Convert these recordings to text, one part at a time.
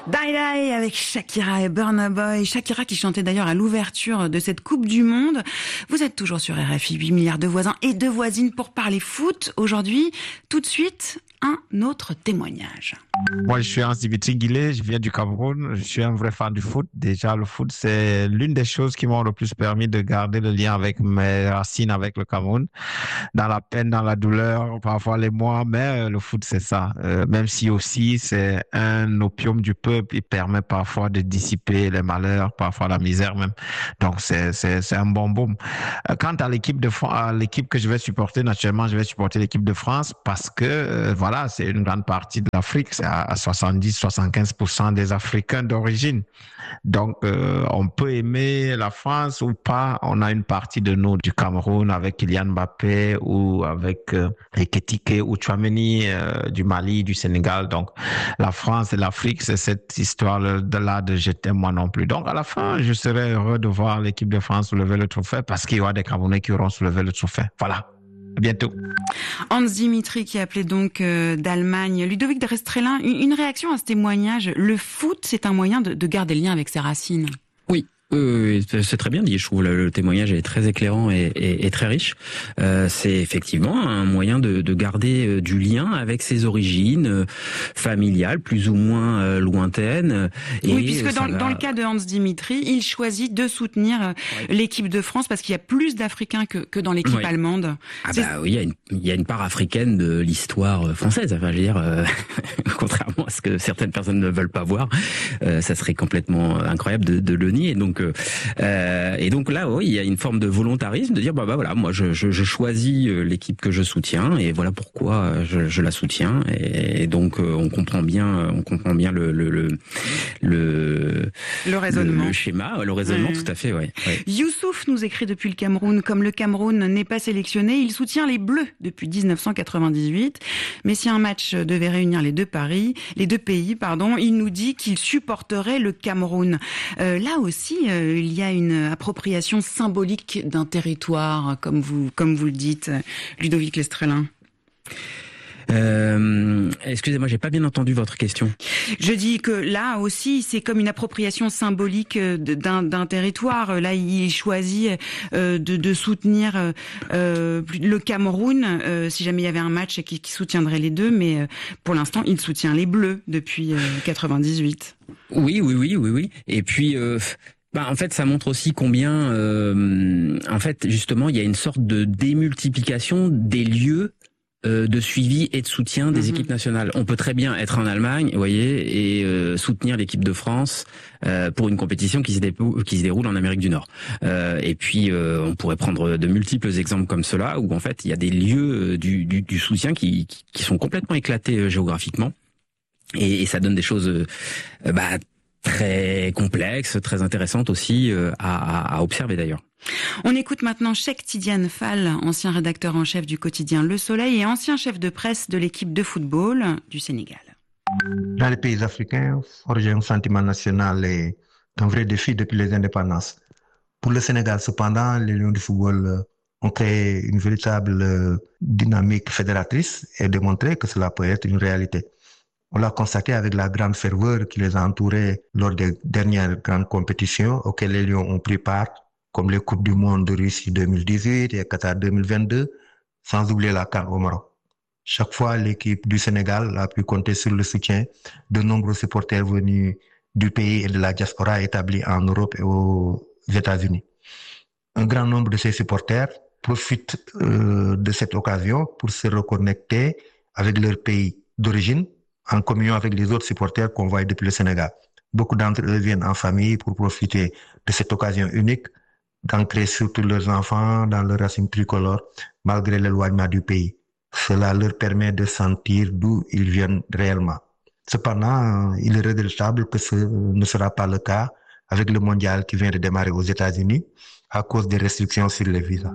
Die Die avec Shakira et Burna Boy. Shakira qui chantait d'ailleurs à l'ouverture de cette Coupe du Monde. Vous êtes toujours sur RFI, 8 milliards de voisins et de voisines pour parler foot. Aujourd'hui, tout de suite, un autre témoignage. Moi, je suis Hans-Dimitri Guillet, je viens du Cameroun. Je suis un vrai fan du foot. Déjà, le foot, c'est l'une des choses qui m'ont le plus permis de garder le lien avec mes racines, avec le Cameroun. Dans la peine, dans la douleur, parfois les mois, mais le foot, c'est ça. Même si aussi, c'est un opium du peuple, il permet parfois de dissiper les malheurs, parfois la misère même. Donc, c'est un bonbon. Quant à l'équipe l'équipe que je vais supporter, naturellement, je vais supporter l'équipe de France parce que, voilà, c'est une grande partie de l'Afrique. C'est à 70-75% des Africains d'origine. Donc, on peut aimer la France ou pas. On a une partie de nous du Cameroun avec Kylian Mbappé ou avec Ekitike ou Tchouaméni du Mali, du Sénégal. Donc, la France et l'Afrique, c'est cette histoire-là de je t'aime moi non plus. Donc, à la fin, je serais heureux de voir l'équipe de France soulever le trophée parce qu'il y aura des Camerounais qui auront soulevé le trophée. Voilà. À bientôt. Hans-Dimitri qui appelait donc d'Allemagne. Ludovic de Restrelin, une réaction à ce témoignage. Le foot, c'est un moyen de garder le lien avec ses racines. Oui. C'est très bien dit. Je trouve le témoignage est très éclairant et très riche. C'est effectivement un moyen de garder du lien avec ses origines familiales, plus ou moins lointaines. Oui, puisque dans le cas de Hans-Dimitri, il choisit de soutenir l'équipe de France parce qu'il y a plus d'Africains que dans l'équipe allemande. Ah bah oui, il y a une part africaine de l'histoire française. Enfin, je veux dire, contrairement à ce que certaines personnes ne veulent pas voir, ça serait complètement incroyable de le nier. Et donc là, oui, il y a une forme de volontarisme de dire bah voilà, moi je choisis l'équipe que je soutiens et voilà pourquoi je la soutiens. Et donc on comprend bien le raisonnement, le schéma, le raisonnement, tout à fait, ouais. Youssouf nous écrit depuis le Cameroun. Comme le Cameroun n'est pas sélectionné, il soutient les Bleus depuis 1998. Mais si un match devait réunir les deux pays, il nous dit qu'il supporterait le Cameroun. Là aussi, il y a une appropriation symbolique d'un territoire, comme vous le dites, Ludovic Lestrelin. Excusez-moi, j'ai pas bien entendu votre question. Je dis que là aussi, c'est comme une appropriation symbolique d'un territoire. Là, il choisit de soutenir le Cameroun, si jamais il y avait un match qui soutiendrait les deux, mais pour l'instant, il soutient les Bleus depuis 98. Oui. Et puis. En fait, ça montre aussi combien, en fait, justement, il y a une sorte de démultiplication des lieux de suivi et de soutien des équipes nationales. On peut très bien être en Allemagne, vous voyez, et soutenir l'équipe de France pour une compétition qui se déroule en Amérique du Nord. Et puis, on pourrait prendre de multiples exemples comme cela, où en fait, il y a des lieux du soutien qui sont complètement éclatés géographiquement, et ça donne des choses, très complexe, très intéressante aussi à observer d'ailleurs. On écoute maintenant Cheikh Tidiane Fall, ancien rédacteur en chef du quotidien Le Soleil et ancien chef de presse de l'équipe de football du Sénégal. Dans les pays africains, forger un sentiment national est un vrai défi depuis les indépendances. Pour le Sénégal, cependant, les Lions du football ont créé une véritable dynamique fédératrice et démontré que cela peut être une réalité. On l'a constaté avec la grande ferveur qui les a entourés lors des dernières grandes compétitions auxquelles les Lions ont pris part, comme les Coupes du Monde de Russie 2018 et Qatar 2022, sans oublier la CAN au Maroc. Chaque fois, l'équipe du Sénégal a pu compter sur le soutien de nombreux supporters venus du pays et de la diaspora établie en Europe et aux États-Unis. Un grand nombre de ces supporters profitent de cette occasion pour se reconnecter avec leur pays d'origine, en communion avec les autres supporters qu'on voit depuis le Sénégal. Beaucoup d'entre eux viennent en famille pour profiter de cette occasion unique d'ancrer surtout leurs enfants dans leur racine tricolore malgré l'éloignement du pays. Cela leur permet de sentir d'où ils viennent réellement. Cependant, il est regrettable que ce ne sera pas le cas avec le mondial qui vient de démarrer aux États-Unis à cause des restrictions sur les visas.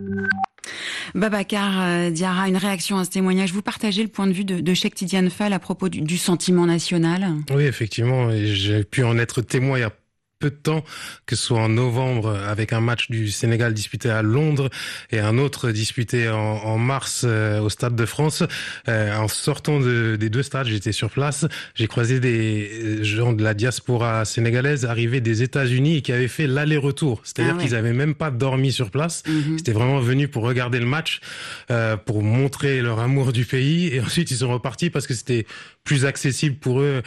Babacar Diarra, une réaction à ce témoignage. Vous partagez le point de vue de Cheikh Tidiane Fall à propos du sentiment national ? Oui, effectivement. Et j'ai pu en être témoin il y a peu de temps, que ce soit en novembre avec un match du Sénégal disputé à Londres et un autre disputé en mars au Stade de France. En sortant des deux stades, j'étais sur place, j'ai croisé des gens de la diaspora sénégalaise arrivés des États-Unis et qui avaient fait l'aller-retour. C'est-à-dire qu'ils avaient même pas dormi sur place. C'était vraiment venus pour regarder le match, pour montrer leur amour du pays, et ensuite ils sont repartis parce que c'était plus accessible pour eux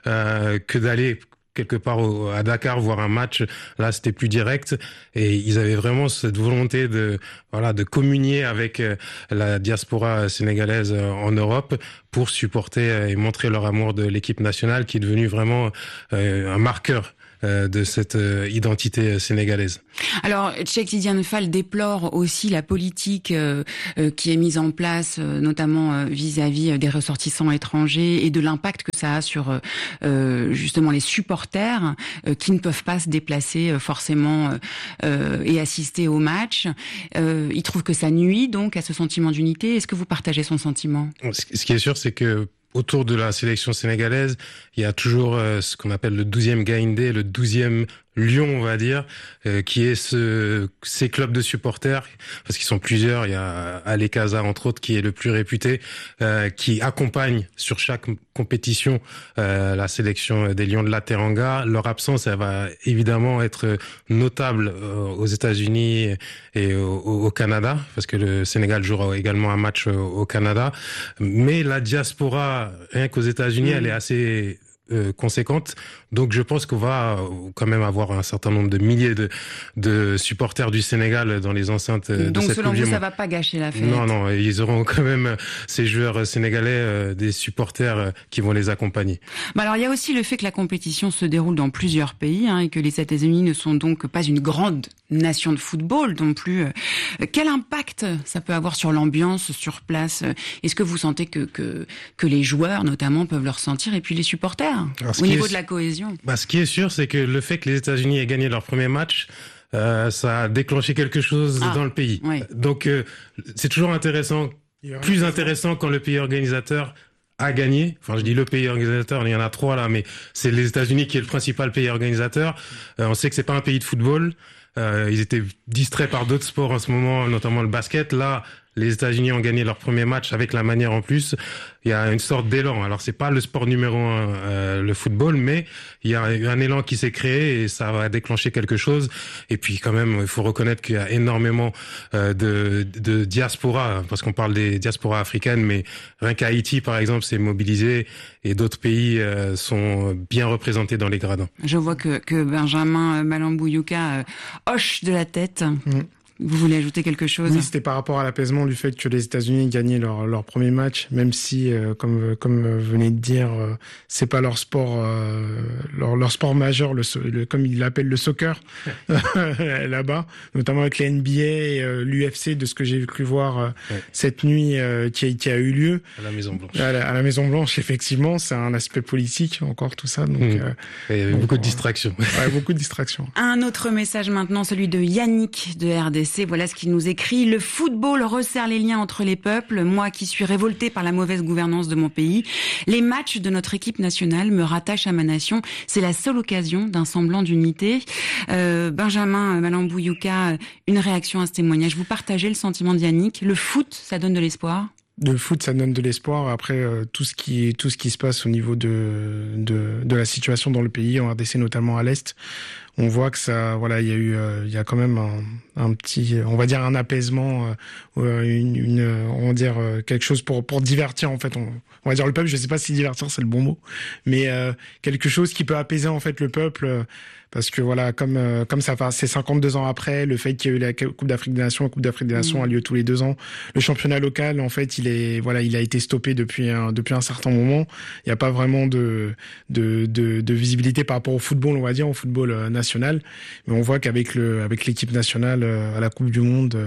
que d'aller quelque part à Dakar voir un match. Là, c'était plus direct, et ils avaient vraiment cette volonté de communier avec la diaspora sénégalaise en Europe pour supporter et montrer leur amour de l'équipe nationale, qui est devenue vraiment un marqueur de cette identité sénégalaise. Alors, Cheikh Tidiane Fall déplore aussi la politique qui est mise en place, notamment vis-à-vis des ressortissants étrangers, et de l'impact que ça a sur justement les supporters qui ne peuvent pas se déplacer forcément et assister au match. Il trouve que ça nuit donc à ce sentiment d'unité. Est-ce que vous partagez son sentiment ? Ce qui est sûr, c'est que autour de la sélection sénégalaise, il y a toujours ce qu'on appelle le 12e Gaïndé, le 12e Lion, on va dire, qui est ces clubs de supporters, parce qu'ils sont plusieurs. Il y a Ali Kaza, entre autres, qui est le plus réputé, qui accompagne sur chaque compétition la sélection des Lions de la Teranga. Leur absence, elle va évidemment être notable aux États-Unis et au Canada, parce que le Sénégal jouera également un match au Canada. Mais la diaspora, rien qu'aux États-Unis, elle est assez conséquente. Donc je pense qu'on va quand même avoir un certain nombre de milliers de supporters du Sénégal dans les enceintes de cette Coupe du Monde. Donc selon vous, ça va pas gâcher la fête? Non, ils auront quand même, ces joueurs sénégalais, des supporters qui vont les accompagner. Alors il y a aussi le fait que la compétition se déroule dans plusieurs pays, et que les États-Unis ne sont donc pas une grande nation de football non plus. Quel impact ça peut avoir sur l'ambiance sur place? Est-ce que vous sentez que les joueurs notamment peuvent le ressentir, et puis les supporters au niveau de la cohésion? Ce qui est sûr, c'est que le fait que les États-Unis aient gagné leur premier match, ça a déclenché quelque chose dans le pays. Oui. Donc c'est toujours intéressant, plus intéressant quand le pays organisateur a gagné. Enfin, je dis le pays organisateur, il y en a 3 là, mais c'est les États-Unis qui est le principal pays organisateur. On sait que c'est pas un pays de football. Ils étaient distraits par d'autres sports en ce moment, notamment le basket. Là, les États-Unis ont gagné leur premier match avec la manière en plus. Il y a une sorte d'élan. Alors, c'est pas le sport numéro 1, le football, mais il y a un élan qui s'est créé et ça va déclencher quelque chose. Et puis, quand même, il faut reconnaître qu'il y a énormément de diaspora, parce qu'on parle des diasporas africaines, mais rien qu'Haïti, par exemple, s'est mobilisé, et d'autres pays sont bien représentés dans les gradins. Je vois que Benjamin Malambouyouka hoche de la tête. Vous voulez ajouter quelque chose? Oui, c'était par rapport à l'apaisement du fait que les États-Unis gagnaient leur premier match, même si, comme vous venez de dire, c'est pas leur sport, leur sport majeur, comme ils l'appellent le soccer, là-bas, notamment avec la NBA et l'UFC, de ce que j'ai cru voir cette nuit qui a eu lieu. À la Maison-Blanche. À la Maison-Blanche, effectivement, c'est un aspect politique, encore tout ça. Donc, il y avait beaucoup de distractions. Ouais, beaucoup de distractions. Un autre message maintenant, celui de Yannick de RDC. Voilà ce qu'il nous écrit. Le football resserre les liens entre les peuples. Moi qui suis révolté par la mauvaise gouvernance de mon pays, les matchs de notre équipe nationale me rattachent à ma nation. C'est la seule occasion d'un semblant d'unité. Benjamin Malambouyouka, une réaction à ce témoignage. Vous partagez le sentiment de Yannick? Le foot, ça donne de l'espoir? Le foot, ça donne de l'espoir. Après, tout ce qui se passe au niveau de la situation dans le pays, en RDC, notamment à l'Est, on voit que ça, voilà, il y a quand même un petit, on va dire un apaisement, on va dire quelque chose pour divertir, en fait. On va dire le peuple, je sais pas si divertir c'est le bon mot, mais quelque chose qui peut apaiser, en fait, le peuple. Parce que voilà, comme ça fait, c'est 52 ans après, le fait qu'il y ait eu la Coupe d'Afrique des Nations, la Coupe d'Afrique des Nations a lieu tous les 2 ans. Le championnat local, en fait, il a été stoppé depuis un certain moment. Il n'y a pas vraiment de visibilité par rapport au football, on va dire, au football national. Mais on voit qu'avec l'équipe nationale à la Coupe du Monde,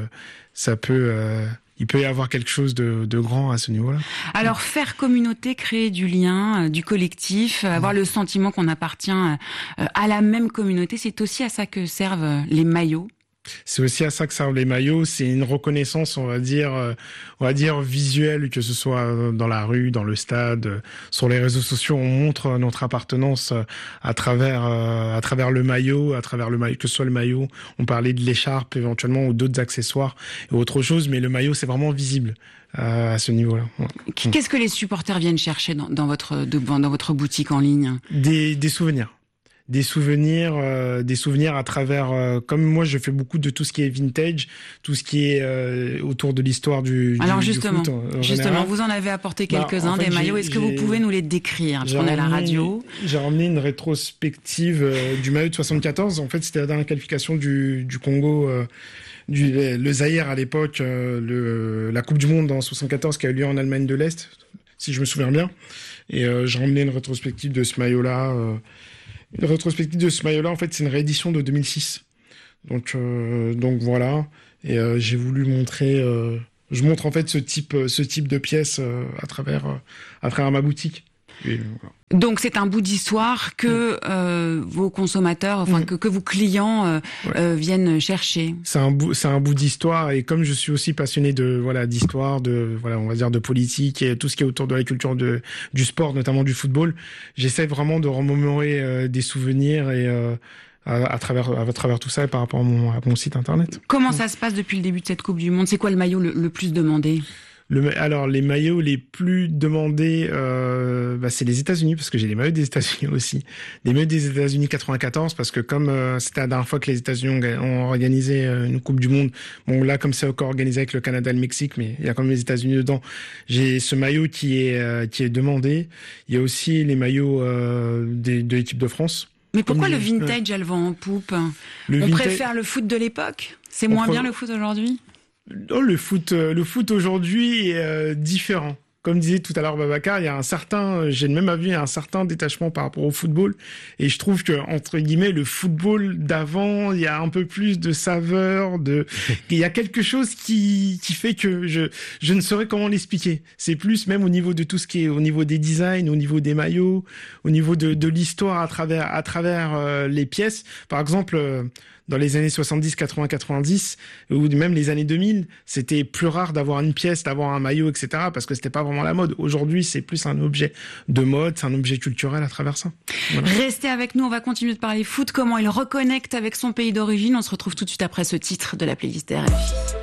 il peut y avoir quelque chose de grand à ce niveau-là. Alors, faire communauté, créer du lien, du collectif, avoir le sentiment qu'on appartient à la même communauté, c'est aussi à ça que servent les maillots. C'est aussi à ça que servent les maillots. C'est une reconnaissance, on va dire visuelle, que ce soit dans la rue, dans le stade, sur les réseaux sociaux. On montre notre appartenance à travers le maillot, que ce soit le maillot. On parlait de l'écharpe éventuellement ou d'autres accessoires et autre chose, mais le maillot, c'est vraiment visible à ce niveau-là. Ouais. Qu'est-ce que les supporters viennent chercher dans votre boutique en ligne? Des souvenirs. Des souvenirs à travers, comme moi je fais beaucoup de tout ce qui est vintage, tout ce qui est autour de l'histoire du justement, du foot. Justement, vous en avez apporté quelques-uns, en fait, des maillots. Est-ce que vous pouvez nous les décrire? Parce qu'on est à la radio. J'ai ramené une rétrospective du maillot de 74. En fait, c'était la dernière qualification du Congo. Le Zaïre à l'époque, la Coupe du Monde en 74 qui a eu lieu en Allemagne de l'Est, si je me souviens bien. Et j'ai ramené une rétrospective de ce maillot-là. Une rétrospective de ce maillot-là, en fait, c'est une réédition de 2006. Donc voilà. Et j'ai voulu montrer. Je montre en fait ce type de pièces à travers ma boutique. Et, voilà. Donc c'est un bout d'histoire que vos consommateurs, que vos clients viennent chercher. C'est un bout d'histoire, et comme je suis aussi passionné d'histoire, on va dire de politique et tout ce qui est autour de la culture du sport, notamment du football, j'essaie vraiment de remémorer des souvenirs et à travers tout ça et par rapport à mon site internet. Comment ça se passe depuis le début de cette Coupe du Monde? C'est quoi le maillot le plus demandé? Alors, les maillots les plus demandés, c'est les États-Unis, parce que j'ai les maillots des États-Unis aussi. Les maillots des États-Unis 94, parce que comme c'était la dernière fois que les États-Unis ont organisé une Coupe du Monde, bon là, comme c'est encore organisé avec le Canada et le Mexique, mais il y a quand même les États-Unis dedans, j'ai ce maillot qui est demandé. Il y a aussi les maillots de l'équipe de France. Mais pourquoi le vintage, elle vend en poupe? On préfère le foot de l'époque? C'est moins bien le foot aujourd'hui? Non, le foot aujourd'hui est différent. Comme disait tout à l'heure Babacar, j'ai le même avis, un certain détachement par rapport au football. Et je trouve que, entre guillemets, le football d'avant, il y a un peu plus de saveur, il y a quelque chose qui fait que je ne saurais comment l'expliquer. C'est plus même au niveau de tout ce qui est au niveau des designs, au niveau des maillots, au niveau de l'histoire à travers les pièces. Par exemple, dans les années 70, 80, 90, ou même les années 2000, c'était plus rare d'avoir une pièce, d'avoir un maillot, etc., parce que c'était pas vraiment la mode. Aujourd'hui, c'est plus un objet de mode, c'est un objet culturel à travers ça. Voilà. Restez avec nous, on va continuer de parler foot, comment il reconnecte avec son pays d'origine. On se retrouve tout de suite après ce titre de la playlist RFI.